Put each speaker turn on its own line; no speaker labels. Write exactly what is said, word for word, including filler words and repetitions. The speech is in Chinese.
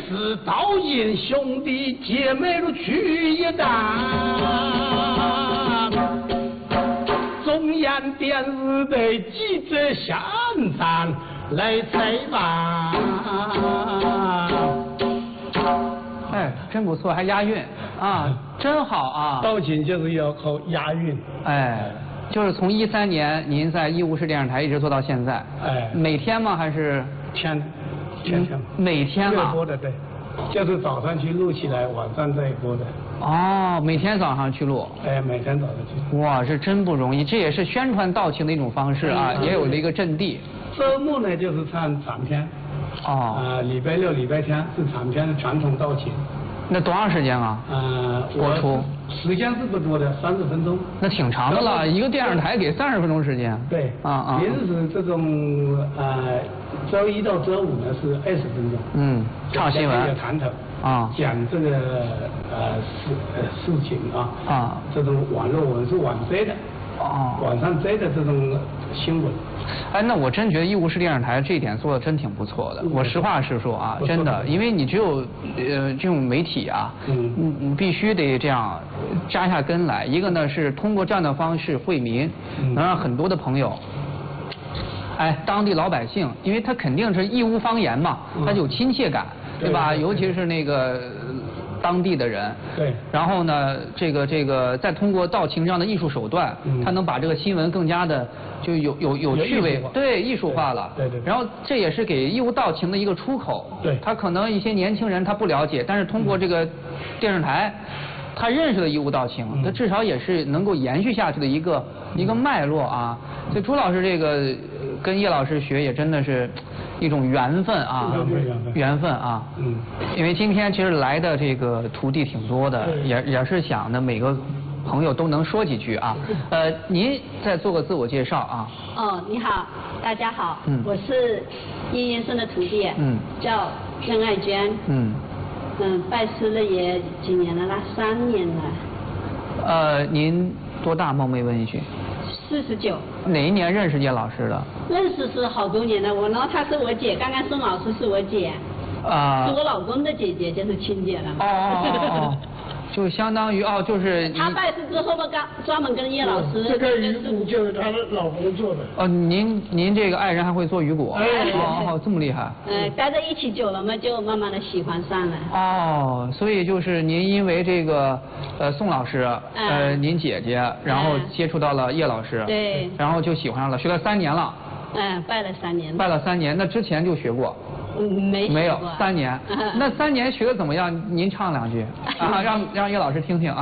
是道英兄弟姐妹如去一档，中央电视的记者现场来采访。
哎，真不错，还押韵啊，真好啊！
道情就是要靠押韵。
哎，就是从一三年您在义乌市电视台一直做到现在。
哎，
每天吗？还是
天天天？
每天啊。
热播的对，就是早上去录起来，晚上再播的。
哦，每天早上去录。
哎，每天早上去。
哇，这真不容易，这也是宣传道情的一种方式啊，
嗯、
也有了一个阵地。
周末呢就是唱长篇。
哦。
啊、呃，礼拜六、礼拜天是长篇的传统道情。
那多长时间啊？
呃，
播出
时间是不多的，三十分钟。
那挺长的了，一个电视台给三十分钟时间。
对。
啊啊。
平时这种呃，周一到周五呢是二十分钟。
嗯，唱新闻。
谈头。
啊。
讲这个呃事呃事情啊。
啊。
这种网络文是网摘的。
哦。
网上摘的这种新闻。
哎，那我真觉得义乌市电视台这一点做的真挺不错的。我实话实说啊，真的，因为你只有呃这种媒体啊，嗯，你你必须得这样扎下根来。一个呢是通过这样的方式惠民，能让很多的朋友，哎，当地老百姓，因为他肯定是义乌方言嘛，他有亲切感，对吧？尤其是那个当地的人，
对，
然后呢，这个这个再通过道情这样的艺术手段，嗯，他能把这个新闻更加的就有有有趣味，对，艺术化了，
对 对, 对。
然后这也是给义乌道情的一个出口，
对。
他可能一些年轻人他不了解，但是通过这个电视台，他认识了义乌道情，他至少也是能够延续下去的一个一个脉络啊。所以朱老师这个跟叶老师学也真的是一种缘分啊，缘分啊，嗯，因为今天其实来的这个徒弟挺多的，也也是想呢每个朋友都能说几句啊。呃，您再做个自我介绍啊。
哦，你好，大家好，嗯，我是叶先生的徒弟，嗯，叫任爱娟，嗯，嗯，拜师了也几年了啦，三年了。
呃，您多大？冒昧问一句。
四十九。
哪一年认识叶老师的？
认识是好多年了，我呢，她是我姐，刚刚宋老师是我姐，啊、呃，是我老公的姐姐，就是亲姐了。
哦哦哦。就相当于哦，就是
他拜师之后吧，刚专门跟叶老师。
这个鱼骨就是他的老公做的。
哦，您您这个爱人还会做鱼骨？
哎，
哦哦，这么厉害。
嗯，待在一起久了嘛，就慢慢的喜欢上了。
哦，所以就是您因为这个呃宋老师，呃您姐姐，然后接触到了叶老师，
对，
然后就喜欢上了，学了三年了。
嗯，拜了三年。
拜了三年，那之前就学过。
嗯，没
没有三年，那三年学的怎么样？您唱两句啊，让让叶老师听听啊。